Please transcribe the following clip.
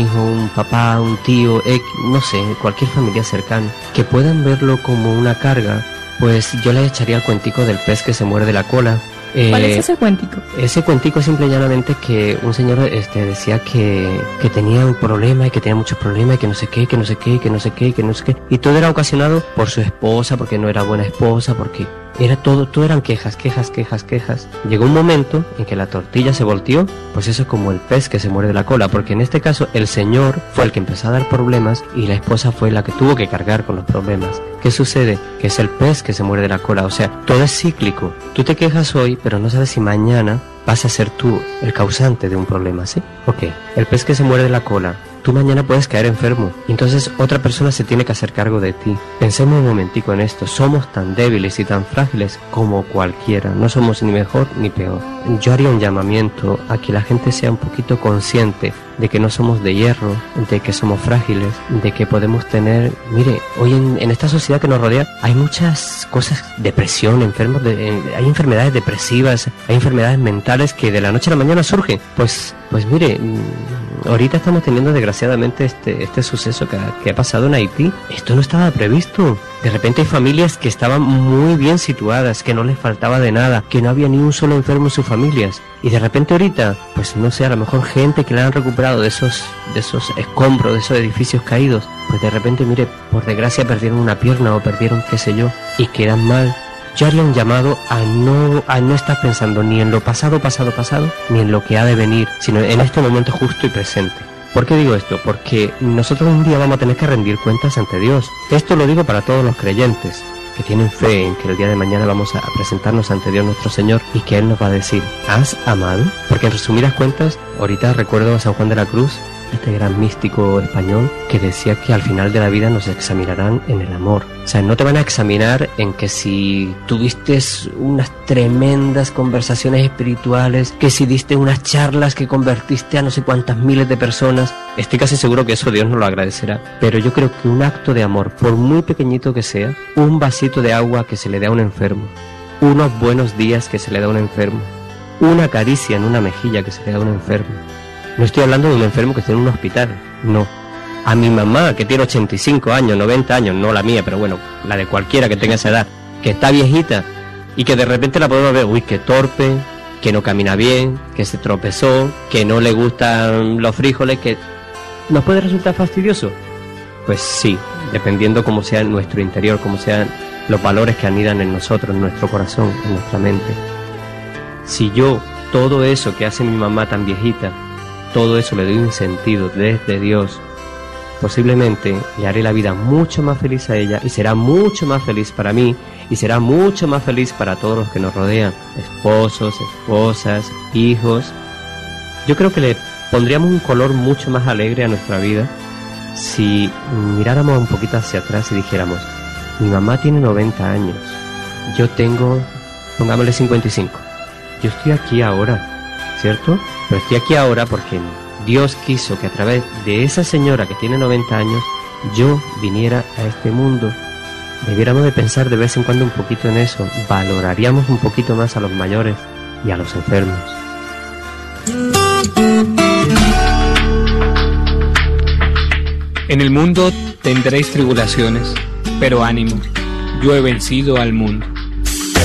hijo, un papá, un tío, no sé, cualquier familia cercana, que puedan verlo como una carga, pues yo le echaría el cuentico del pez que se muerde la cola. ¿Cuál es ese cuentico? Ese cuentico es simple y llanamente que un señor decía que tenía un problema y que tenía muchos problemas y que no sé qué, que no sé qué, que no sé qué, que no sé qué. Y todo era ocasionado por su esposa, porque no era buena esposa, porque era todo eran quejas. Llegó un momento en que la tortilla se volteó, pues eso es como el pez que se muerde la cola, porque en este caso el señor fue el que empezó a dar problemas y la esposa fue la que tuvo que cargar con los problemas. ¿Qué sucede? Que es el pez que se muerde la cola, o sea, todo es cíclico. Tú te quejas hoy, pero no sabes si mañana vas a ser tú el causante de un problema, ¿sí? Ok, el pez que se muerde la cola, tú mañana puedes caer enfermo, entonces otra persona se tiene que hacer cargo de ti. Pensemos un momentico en esto, somos tan débiles y tan frágiles como cualquiera, no somos ni mejor ni peor. Yo haría un llamamiento a que la gente sea un poquito consciente de que no somos de hierro, de que somos frágiles, de que podemos tener... Mire, hoy en esta sociedad que nos rodea hay muchas cosas, depresión, hay enfermedades depresivas, hay enfermedades mentales que de la noche a la mañana surgen. Pues mire, ahorita estamos teniendo desgraciadamente este suceso que ha pasado en Haití. Esto no estaba previsto. De repente hay familias que estaban muy bien situadas, que no les faltaba de nada, que no había ni un solo enfermo en sus familias. Y de repente ahorita, pues no sé, a lo mejor gente que la han recuperado de esos escombros, de esos edificios caídos, pues de repente, mire, por desgracia perdieron una pierna o perdieron qué sé yo, y quedan mal. Yo haría un llamado a no estar pensando ni en lo pasado, ni en lo que ha de venir, sino en este momento justo y presente. ¿Por qué digo esto? Porque nosotros un día vamos a tener que rendir cuentas ante Dios. Esto lo digo para todos los creyentes que tienen fe en que el día de mañana vamos a presentarnos ante Dios nuestro Señor y que Él nos va a decir, ¿has amado? Porque en resumidas cuentas, ahorita recuerdo a San Juan de la Cruz, este gran místico español, que decía que al final de la vida nos examinarán en el amor. O sea, no te van a examinar en que si tuviste unas tremendas conversaciones espirituales, que si diste unas charlas que convertiste a no sé cuántas miles de personas. Estoy casi seguro que eso Dios nos lo agradecerá. Pero yo creo que un acto de amor, por muy pequeñito que sea, un vasito de agua que se le da a un enfermo, unos buenos días que se le da a un enfermo, una caricia en una mejilla que se le da a un enfermo. No estoy hablando de un enfermo que esté en un hospital, no. A mi mamá, que tiene 85 años, 90 años, no la mía, pero bueno, la de cualquiera que tenga esa edad, que está viejita y que de repente la podemos ver, uy, qué torpe, que no camina bien, que se tropezó, que no le gustan los frijoles, que nos puede resultar fastidioso. Pues sí, dependiendo cómo sea nuestro interior, cómo sean los valores que anidan en nosotros, en nuestro corazón, en nuestra mente. Si yo, todo eso que hace mi mamá tan viejita, todo eso le doy un sentido desde Dios, posiblemente le haré la vida mucho más feliz a ella y será mucho más feliz para mí y será mucho más feliz para todos los que nos rodean, esposos, esposas, hijos. Yo creo que le pondríamos un color mucho más alegre a nuestra vida si miráramos un poquito hacia atrás y dijéramos, mi mamá tiene 90 años, yo tengo, pongámosle 55, yo estoy aquí ahora, ¿cierto? Pero estoy aquí ahora porque Dios quiso que a través de esa señora que tiene 90 años, yo viniera a este mundo. Debiéramos de pensar de vez en cuando un poquito en eso. Valoraríamos un poquito más a los mayores y a los enfermos. En el mundo tendréis tribulaciones, pero ánimo, yo he vencido al mundo.